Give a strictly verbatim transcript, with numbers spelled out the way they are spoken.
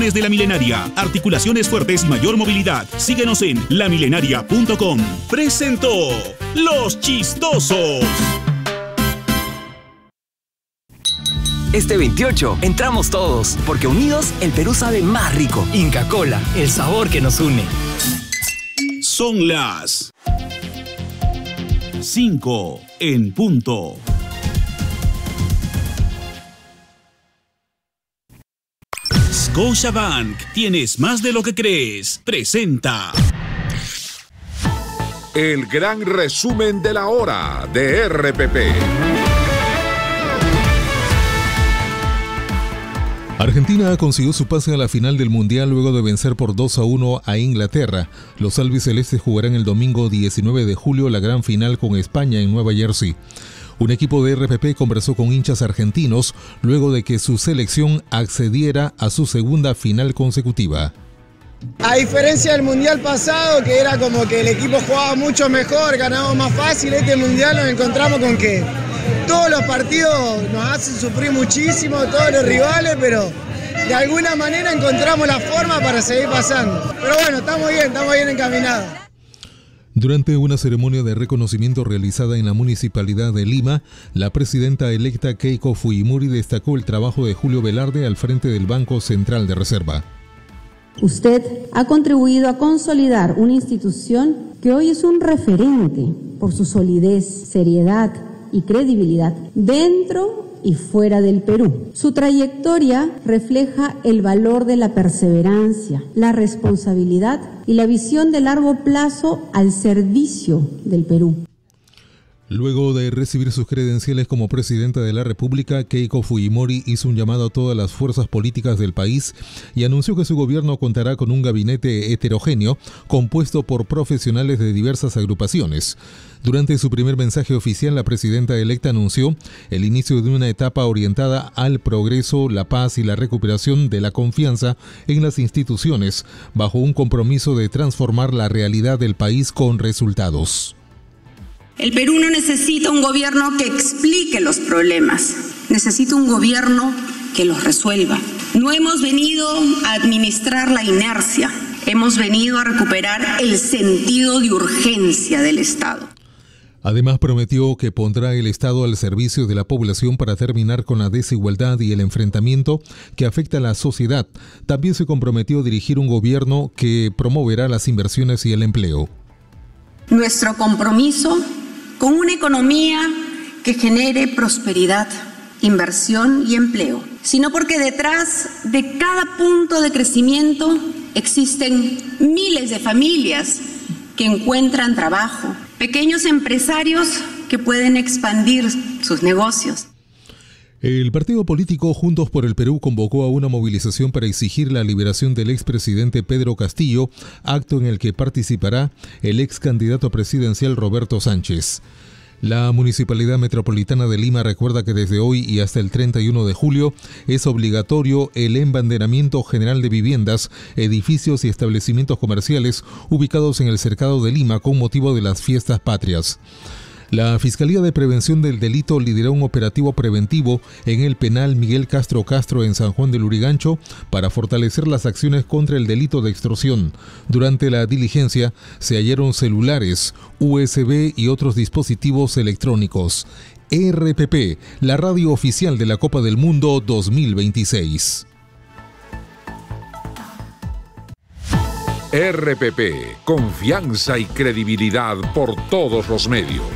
De la Milenaria, articulaciones fuertes y mayor movilidad. Síguenos en la milenaria punto com. Presentó Los Chistosos. Este veintiocho entramos todos, porque unidos el Perú sabe más rico. Inca Kola, el sabor que nos une. Son las cinco en punto. Scotiabank, tienes más de lo que crees. Presenta el gran resumen de la hora de R P P. Argentina consiguió su pase a la final del Mundial luego de vencer por dos a uno a Inglaterra. Los albicelestes jugarán el domingo diecinueve de julio la gran final con España en Nueva Jersey. Un equipo de R P P conversó con hinchas argentinos luego de que su selección accediera a su segunda final consecutiva. A diferencia del Mundial pasado, que era como que el equipo jugaba mucho mejor, ganábamos más fácil, este Mundial nos encontramos con que todos los partidos nos hacen sufrir muchísimo, todos los rivales, pero de alguna manera encontramos la forma para seguir pasando. Pero bueno, estamos bien, estamos bien encaminados. Durante una ceremonia de reconocimiento realizada en la Municipalidad de Lima, la presidenta electa Keiko Fujimori destacó el trabajo de Julio Velarde al frente del Banco Central de Reserva. Usted ha contribuido a consolidar una institución que hoy es un referente por su solidez, seriedad y credibilidad dentro y fuera del Perú. Su trayectoria refleja el valor de la perseverancia, la responsabilidad y la visión de largo plazo al servicio del Perú. Luego de recibir sus credenciales como presidenta de la República, Keiko Fujimori hizo un llamado a todas las fuerzas políticas del país y anunció que su gobierno contará con un gabinete heterogéneo compuesto por profesionales de diversas agrupaciones. Durante su primer mensaje oficial, la presidenta electa anunció el inicio de una etapa orientada al progreso, la paz y la recuperación de la confianza en las instituciones, bajo un compromiso de transformar la realidad del país con resultados. El Perú no necesita un gobierno que explique los problemas, necesita un gobierno que los resuelva. No hemos venido a administrar la inercia, hemos venido a recuperar el sentido de urgencia del Estado. Además, prometió que pondrá el Estado al servicio de la población para terminar con la desigualdad y el enfrentamiento que afecta a la sociedad. También se comprometió a dirigir un gobierno que promoverá las inversiones y el empleo. Nuestro compromiso con una economía que genere prosperidad, inversión y empleo, sino porque detrás de cada punto de crecimiento existen miles de familias que encuentran trabajo, pequeños empresarios que pueden expandir sus negocios. El partido político Juntos por el Perú convocó a una movilización para exigir la liberación del expresidente Pedro Castillo, acto en el que participará el ex candidato presidencial Roberto Sánchez. La Municipalidad Metropolitana de Lima recuerda que desde hoy y hasta el treinta y uno de julio es obligatorio el embanderamiento general de viviendas, edificios y establecimientos comerciales ubicados en el cercado de Lima con motivo de las fiestas patrias. La Fiscalía de Prevención del Delito lideró un operativo preventivo en el penal Miguel Castro Castro en San Juan de Lurigancho para fortalecer las acciones contra el delito de extorsión. Durante la diligencia se hallaron celulares, U S B y otros dispositivos electrónicos. R P P, la radio oficial de la Copa del Mundo dos mil veintiséis. R P P, confianza y credibilidad por todos los medios.